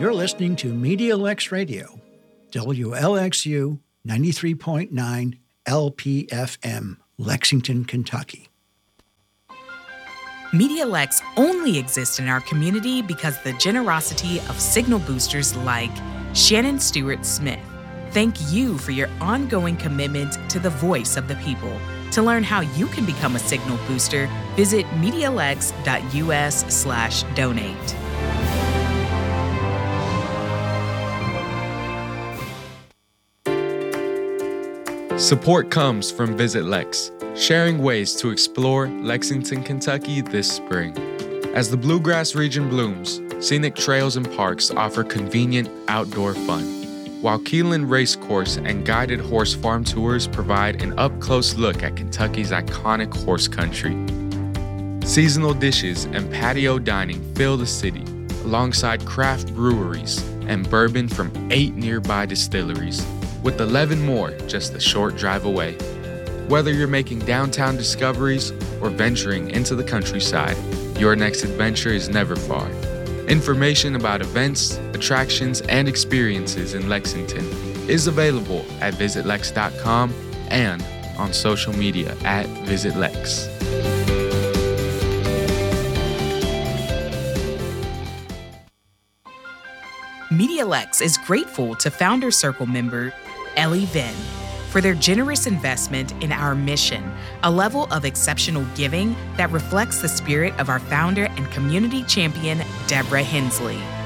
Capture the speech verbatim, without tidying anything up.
You're listening to Media Lex Radio, W L X U ninety-three point nine L P F M, Lexington, Kentucky. Media Lex only exists in our community because of the generosity of signal boosters like Shannon Stewart Smith. Thank you for your ongoing commitment to the voice of the people. To learn how you can become a signal booster, visit MediaLex.us slash donate. Support comes from Visit Lex, sharing ways to explore Lexington, Kentucky this spring. As the Bluegrass region blooms, scenic trails and parks offer convenient outdoor fun, while Keeneland Racecourse and guided horse farm tours provide an up-close look at Kentucky's iconic horse country. Seasonal dishes and patio dining fill the city, alongside craft breweries and bourbon from eight nearby distilleries, with eleven more just a short drive away. Whether you're making downtown discoveries or venturing into the countryside, your next adventure is never far. Information about events, attractions, and experiences in Lexington is available at visit lex dot com and on social media at visit lex. Media Lex is grateful to Founder Circle member Ellie Venn for their generous investment in our mission, a level of exceptional giving that reflects the spirit of our founder and community champion, Deborah Hensley.